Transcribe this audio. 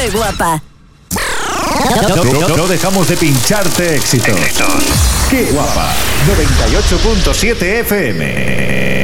¡Qué guapa! No dejamos de pincharte éxitos. ¡Qué guapa! 98.7 FM.